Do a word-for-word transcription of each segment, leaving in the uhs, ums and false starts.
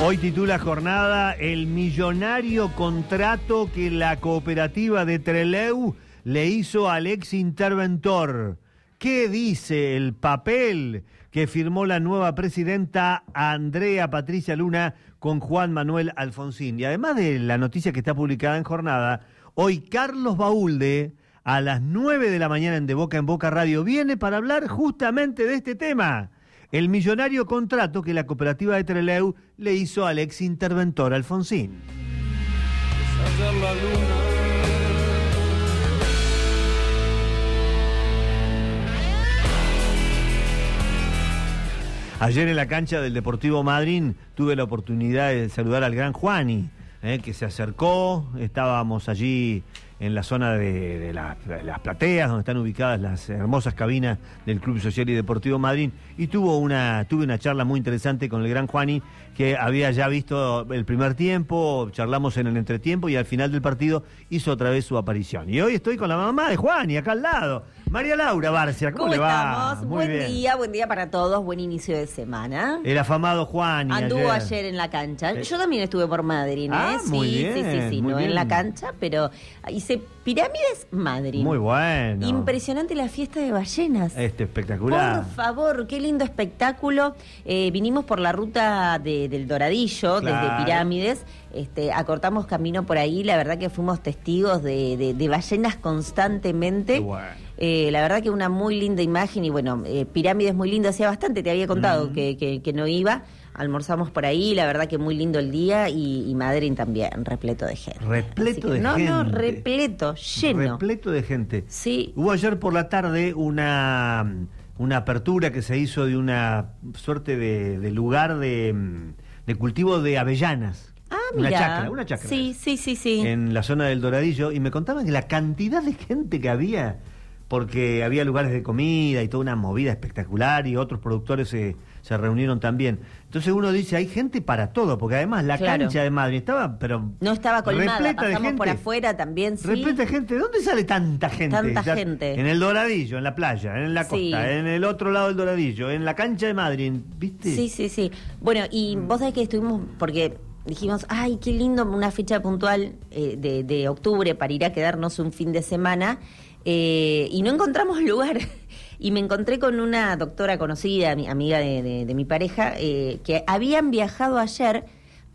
Hoy titula Jornada el millonario contrato que la cooperativa de Trelew le hizo al ex interventor. ¿Qué dice el papel que firmó la nueva presidenta Andrea Patricia Luna con Juan Manuel Alfonsín? Y además de la noticia que está publicada en Jornada, hoy Carlos Baúlde, a las nueve de la mañana en De Boca en Boca Radio, viene para hablar justamente de este tema. El millonario contrato que la cooperativa de Trelew le hizo al ex interventor Alfonsín. Ayer en la cancha del Deportivo Madryn tuve la oportunidad de saludar al gran Juani, eh, que se acercó. Estábamos allí en la zona de, de, la, de las plateas, donde están ubicadas las hermosas cabinas del Club Social y Deportivo Madryn, y tuvo una, tuve una charla muy interesante con el gran Juani, que había ya visto el primer tiempo, charlamos en el entretiempo, y al final del partido hizo otra vez su aparición. Y hoy estoy con la mamá de Juani, acá al lado, María Laura Barcia. ¿Cómo, ¿Cómo le va? estamos? Muy buen bien. día, buen día para todos, buen inicio de semana. El afamado Juani. Anduvo ayer. ayer en la cancha. Eh. Yo también estuve por Madryn, ¿eh? Ah, sí, muy bien, sí, sí, sí, muy no bien. en la cancha, pero hice Pirámides Madryn. Muy bueno. Impresionante la fiesta de ballenas. Este espectacular. Por favor, qué lindo espectáculo. Eh, vinimos por la ruta de, del Doradillo, Claro. desde Pirámides. Este, acortamos camino por ahí. La verdad que fuimos testigos de, de, de ballenas constantemente. Qué bueno. Eh, la verdad que una muy linda imagen. Y bueno, eh, Pirámides muy lindo. Hacía bastante, te había contado Mm. que, que, que no iba. Almorzamos por ahí, la verdad que muy lindo el día. Y, y Madryn también, repleto de gente. Repleto Así que, de no, gente. No, no, repleto, lleno. Repleto de gente. Sí. Hubo ayer por la tarde una, una apertura que se hizo de una suerte de, de lugar de, de cultivo de avellanas. Ah, Una mira. chacra, una chacra. Sí, sí, sí, sí. En la zona del Doradillo, y me contaban que la cantidad de gente que había, porque había lugares de comida y toda una movida espectacular, y otros productores se, se reunieron también. Entonces uno dice, hay gente para todo, porque además la Claro. cancha de Madrid estaba, pero No estaba colmada, repleta de pasamos gente. por afuera también, sí. Repleta de gente. ¿De dónde sale tanta gente? Tanta Ya- gente. En el Doradillo, en la playa, en la costa, Sí. en el otro lado del Doradillo, en la cancha de Madrid, ¿viste? Sí, sí, sí. Bueno, y vos sabés que estuvimos, porque dijimos, ay, qué lindo, una fecha puntual eh, de, de octubre para ir a quedarnos un fin de semana, eh, y no encontramos lugar. Y me encontré con una doctora conocida, mi- amiga de, de- de mi pareja, eh, que habían viajado ayer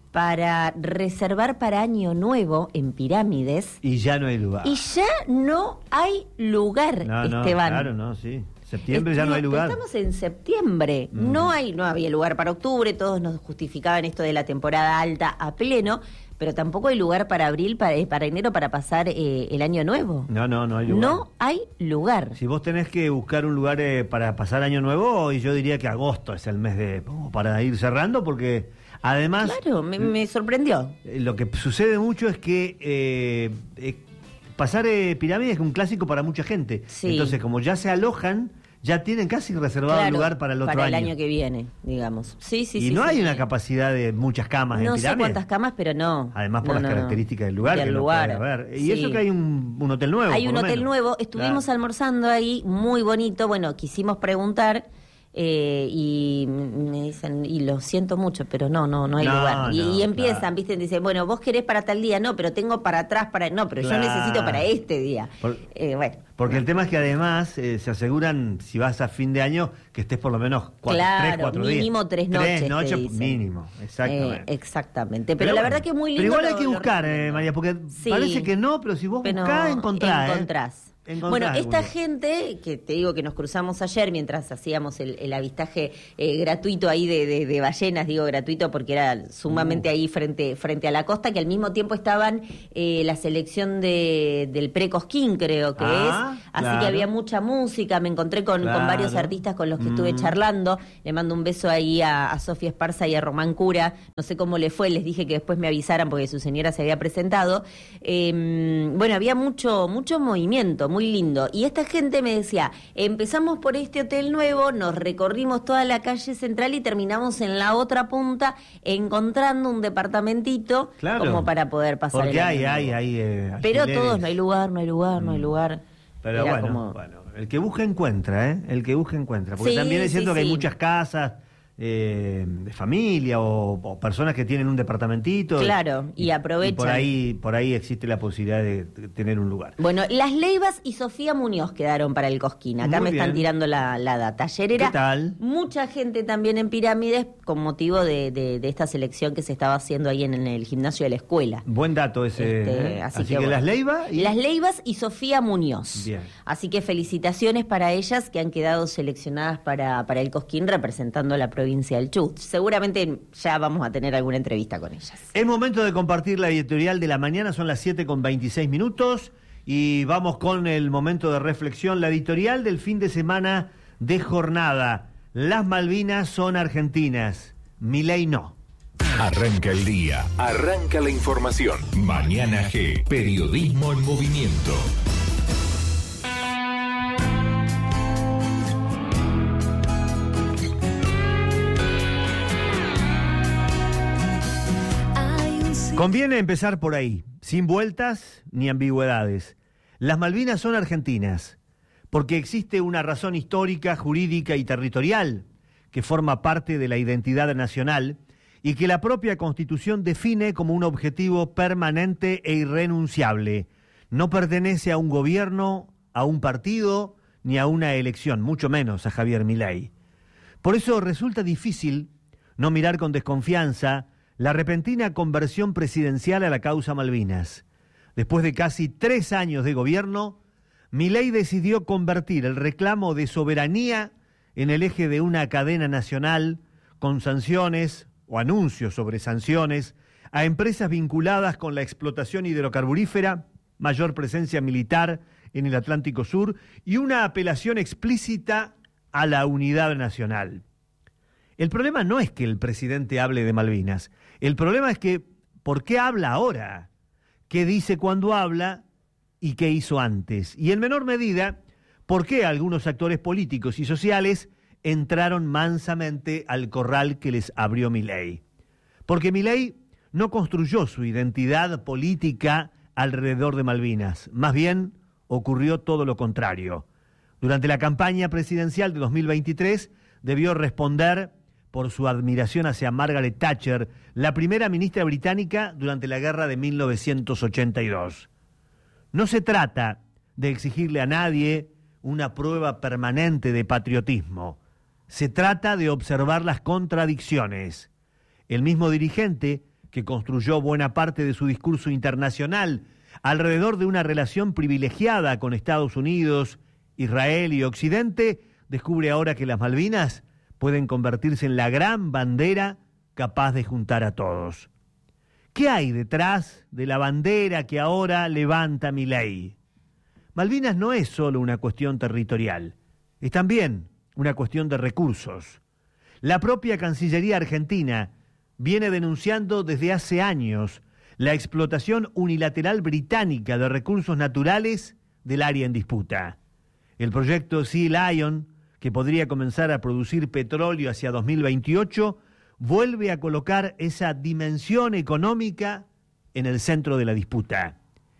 para reservar para Año Nuevo en Pirámides, Y ya no hay lugar. y ya no hay lugar, no, no, Esteban. claro, no, sí. Septiembre ya Este, no hay lugar. Estamos en septiembre, Mm. no hay, no había lugar para octubre, todos nos justificaban esto de la temporada alta a pleno, pero tampoco hay lugar para abril, para, eh, para enero, para pasar eh, el año nuevo. No, no, no hay lugar. No hay lugar. Si vos tenés que buscar un lugar eh, para pasar Año Nuevo, y yo diría que agosto es el mes de como para ir cerrando, porque además Claro, me, me sorprendió. eh, lo que sucede mucho es que eh, eh, pasar eh, Pirámides es un clásico para mucha gente. Sí. Entonces, como ya se alojan, ya tienen casi reservado el Claro, lugar para el otro para año. el año que viene, digamos. Sí, sí, y sí. no sí, hay sí. una capacidad de muchas camas No en sé Pirámides. cuántas camas, pero no. Además por No, las no, no. características del lugar. Del que no lugar, puede haber. Y sí. eso que hay un, un hotel nuevo. Hay por un lo hotel menos. nuevo, estuvimos Claro. almorzando ahí, muy bonito. Bueno, quisimos preguntar eh, y me dicen, y lo siento mucho, pero no, no, no hay No, lugar. Y, no, y empiezan, claro. ¿viste? Dicen, bueno, vos querés para tal día, no, pero tengo para atrás, para. No, pero Claro. yo necesito para este día. Por- Eh, bueno. Porque el tema es que además eh, se aseguran, si vas a fin de año, que estés por lo menos cuatro, Claro, tres, cuatro días. mínimo tres noches, Tres te noches dicen. mínimo, exactamente. Eh, exactamente. Pero, la bueno, verdad que muy lindo. Pero igual hay lo- que lo buscar, eh, recomiendo. María, porque Sí. parece que no, pero si vos Pero buscás, encontrás. ¿eh? encontrás. Encontrás Bueno, esta alguno. gente, que te digo que nos cruzamos ayer mientras hacíamos el, el avistaje eh, gratuito ahí de, de, de ballenas, digo gratuito porque era sumamente Uh. ahí frente, frente a la costa, que al mismo tiempo estaban eh, la selección de, del Precosquín, creo que Ah, es. Así claro. que había mucha música, me encontré con, Claro. con varios artistas con los que estuve Mm. charlando. Le mando un beso ahí a, a Sofía Esparza y a Román Cura. No sé cómo le fue, les dije que después me avisaran porque su señora se había presentado. Eh, bueno, había mucho, mucho movimiento, muy lindo. Y esta gente me decía, empezamos por este hotel nuevo, nos recorrimos toda la calle central y terminamos en la otra punta encontrando un departamentito Claro. como para poder pasar Porque el hay, año hay, nuevo. hay. eh, Pero alquileres. todos, no hay lugar, no hay lugar, no hay Mm. lugar. Pero Era bueno, como- bueno, el que busca encuentra, ¿eh? El que busca encuentra. Porque Sí, también es cierto sí, que hay sí. muchas casas eh, de familia o, o personas que tienen un departamentito. Claro, y, y aprovechan. Y por ahí, por ahí existe la posibilidad de, de tener un lugar. Bueno, Las Leivas y Sofía Muñoz quedaron para el Cosquín. Acá Muy me están bien. tirando la, la data. Ayer era ¿Qué tal? mucha gente también en Pirámides con motivo de, de, de esta selección que se estaba haciendo ahí en, en el gimnasio de la escuela. Buen dato ese. Este, ¿eh? así Así, que que, bueno. Las Leivas y... Las Leivas y Sofía Muñoz. Bien. Así que felicitaciones para ellas que han quedado seleccionadas para, para el Cosquín representando a la provincia del Chubut. Seguramente ya vamos a tener alguna entrevista con ellas. Es momento de compartir la editorial de la mañana, son las siete con veintiséis minutos y vamos con el momento de reflexión, la editorial del fin de semana de jornada. Las Malvinas son argentinas, Milei no. Arranca el día, arranca la información. Mañana G, periodismo en movimiento. Conviene empezar por ahí, sin vueltas ni ambigüedades. Las Malvinas son argentinas, porque existe una razón histórica, jurídica y territorial que forma parte de la identidad nacional y que la propia Constitución define como un objetivo permanente e irrenunciable. No pertenece a un gobierno, a un partido, ni a una elección, mucho menos a Javier Milei. Por eso resulta difícil no mirar con desconfianza la repentina conversión presidencial a la causa Malvinas. Después de casi tres años de gobierno, Milei decidió convertir el reclamo de soberanía en el eje de una cadena nacional con sanciones o anuncios sobre sanciones a empresas vinculadas con la explotación hidrocarburífera, mayor presencia militar en el Atlántico Sur y una apelación explícita a la unidad nacional. El problema no es que el presidente hable de Malvinas, el problema es que, ¿por qué habla ahora? ¿Qué dice cuando habla y qué hizo antes? Y en menor medida, ¿por qué algunos actores políticos y sociales entraron mansamente al corral que les abrió Milei? Porque Milei no construyó su identidad política alrededor de Malvinas, más bien ocurrió todo lo contrario. Durante la campaña presidencial de dos mil veintitrés debió responder por su admiración hacia Margaret Thatcher, la primera ministra británica durante la guerra de mil novecientos ochenta y dos. No se trata de exigirle a nadie una prueba permanente de patriotismo. Se trata de observar las contradicciones. El mismo dirigente que construyó buena parte de su discurso internacional alrededor de una relación privilegiada con Estados Unidos, Israel y Occidente, descubre ahora que las Malvinas pueden convertirse en la gran bandera capaz de juntar a todos. ¿Qué hay detrás de la bandera que ahora levanta Milei? Malvinas no es solo una cuestión territorial, es también una cuestión de recursos. La propia Cancillería argentina viene denunciando desde hace años la explotación unilateral británica de recursos naturales del área en disputa. El proyecto Sea Lion, que podría comenzar a producir petróleo hacia dos mil veintiocho, vuelve a colocar esa dimensión económica en el centro de la disputa.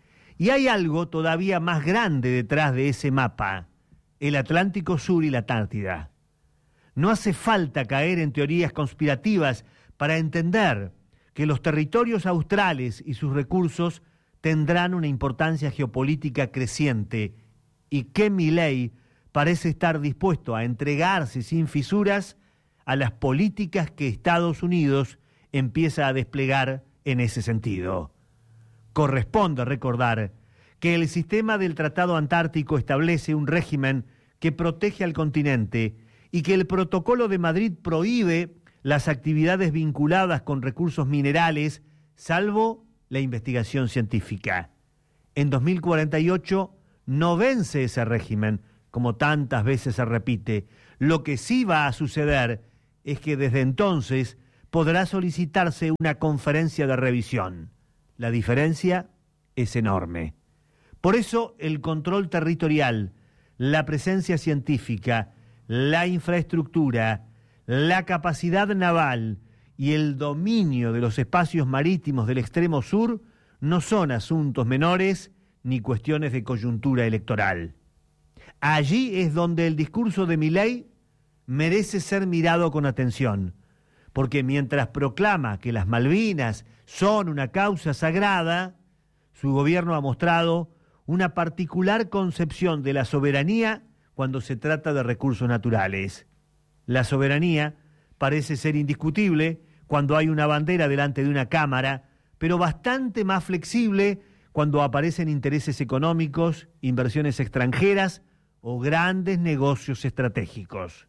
Y hay algo todavía más grande detrás de ese mapa, el Atlántico Sur y la Antártida. No hace falta caer en teorías conspirativas para entender que los territorios australes y sus recursos tendrán una importancia geopolítica creciente y que Milei parece estar dispuesto a entregarse sin fisuras a las políticas que Estados Unidos empieza a desplegar en ese sentido. Corresponde recordar que el sistema del Tratado Antártico establece un régimen que protege al continente y que el Protocolo de Madrid prohíbe las actividades vinculadas con recursos minerales, salvo la investigación científica. En dos mil cuarenta y ocho no vence ese régimen, como tantas veces se repite. Lo que sí va a suceder es que desde entonces podrá solicitarse una conferencia de revisión. La diferencia es enorme. Por eso el control territorial, la presencia científica, la infraestructura, la capacidad naval y el dominio de los espacios marítimos del extremo sur no son asuntos menores ni cuestiones de coyuntura electoral. Allí es donde el discurso de Milei merece ser mirado con atención, porque mientras proclama que las Malvinas son una causa sagrada, su gobierno ha mostrado una particular concepción de la soberanía cuando se trata de recursos naturales. La soberanía parece ser indiscutible cuando hay una bandera delante de una cámara, pero bastante más flexible cuando aparecen intereses económicos, inversiones extranjeras o grandes negocios estratégicos.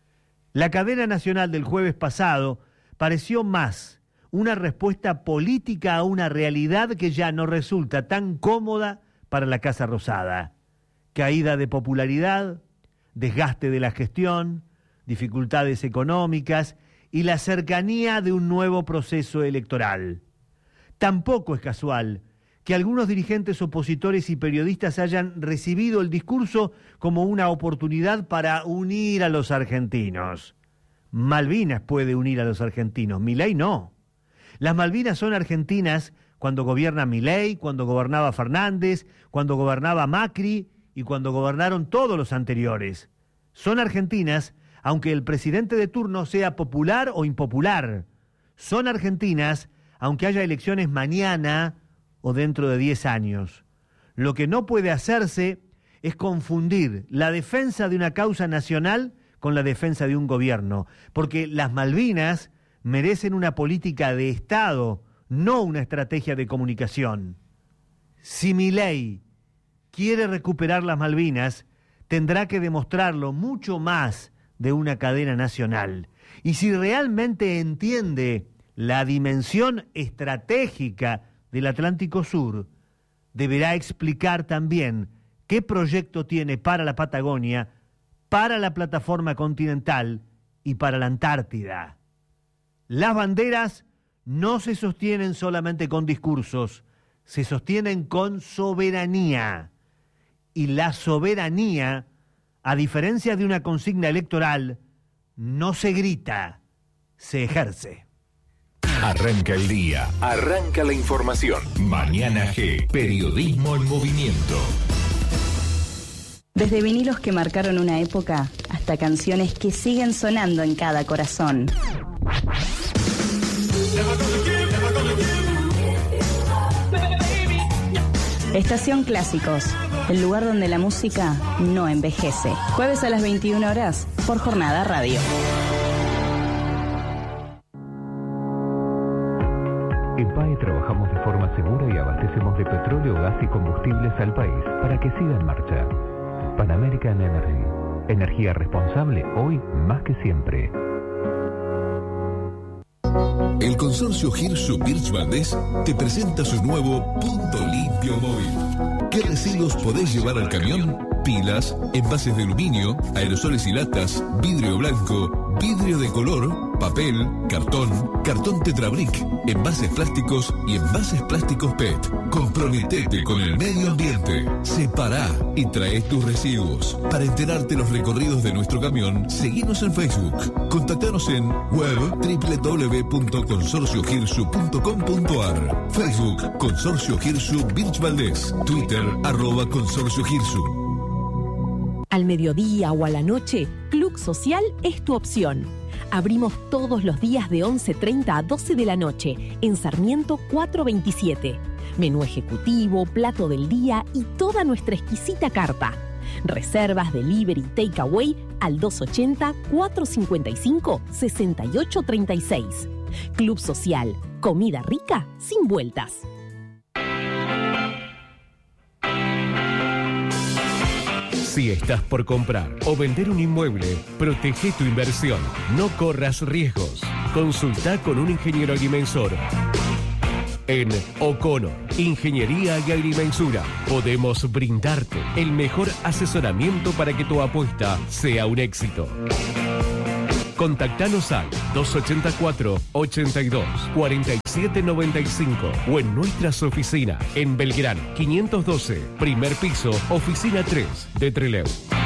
La cadena nacional del jueves pasado pareció más una respuesta política a una realidad que ya no resulta tan cómoda para la Casa Rosada. Caída de popularidad, desgaste de la gestión, dificultades económicas y la cercanía de un nuevo proceso electoral. Tampoco es casual que algunos dirigentes opositores y periodistas hayan recibido el discurso como una oportunidad para unir a los argentinos. Malvinas puede unir a los argentinos, Milei no. Las Malvinas son argentinas cuando gobierna Milei, cuando gobernaba Fernández, cuando gobernaba Macri y cuando gobernaron todos los anteriores. Son argentinas aunque el presidente de turno sea popular o impopular. Son argentinas aunque haya elecciones mañana o dentro de diez años. Lo que no puede hacerse es confundir la defensa de una causa nacional con la defensa de un gobierno, porque las Malvinas merecen una política de Estado, no una estrategia de comunicación. Si Milei quiere recuperar las Malvinas, tendrá que demostrarlo mucho más de una cadena nacional. Y si realmente entiende la dimensión estratégica del Atlántico Sur, deberá explicar también qué proyecto tiene para la Patagonia, para la plataforma continental y para la Antártida. Las banderas no se sostienen solamente con discursos, se sostienen con soberanía. Y la soberanía, a diferencia de una consigna electoral, no se grita, se ejerce. Arranca el día, arranca la información. Mañana G, periodismo en movimiento. Desde vinilos que marcaron una época hasta canciones que siguen sonando en cada corazón. Estación Clásicos, el lugar donde la música no envejece. Jueves a las veintiuna horas por Jornada Radio. En P A E trabajamos de forma segura y abastecemos de petróleo, gas y combustibles al país para que siga en marcha. Pan American Energy. Energía responsable hoy más que siempre. El consorcio Hirsu Birch Valdés te presenta su nuevo Punto Limpio Móvil. ¿Qué residuos podés llevar al camión? Pilas, envases de aluminio, aerosoles y latas, vidrio blanco, vidrio de color, papel, cartón, cartón Tetrabric, envases plásticos y envases plásticos P E T. Comprometete con el medio ambiente. Separá y trae tus residuos. Para enterarte los recorridos de nuestro camión, seguinos en Facebook. Contactanos en web doble u doble u doble u punto consorcio hirsu punto com punto a r. Facebook Consorcio Hirsu Birch Valdés. Twitter arroba Consorcio Hirsu. Al mediodía o a la noche, Club Social es tu opción. Abrimos todos los días de once treinta a doce de la noche en Sarmiento cuatrocientos veintisiete. Menú ejecutivo, plato del día y toda nuestra exquisita carta. Reservas, delivery, takeaway al dos ochenta, cuatrocientos cincuenta y cinco, sesenta y ocho treinta y seis. Club Social, comida rica sin vueltas. Si estás por comprar o vender un inmueble, protege tu inversión. No corras riesgos. Consulta con un ingeniero agrimensor. En O'Connor, Ingeniería y Agrimensura, podemos brindarte el mejor asesoramiento para que tu apuesta sea un éxito. Contactanos al dos ochenta y cuatro, ochenta y dos, cuarenta y siete noventa y cinco o en nuestras oficinas en Belgrano quinientos doce, primer piso, oficina tres de Trelew.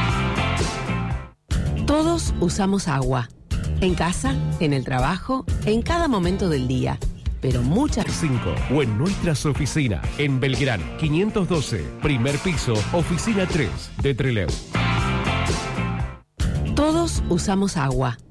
Todos usamos agua. En casa, en el trabajo, en cada momento del día. Pero muchas... cinco o en nuestras oficinas en Belgrano quinientos doce, primer piso, oficina tres de Trelew. Todos usamos agua.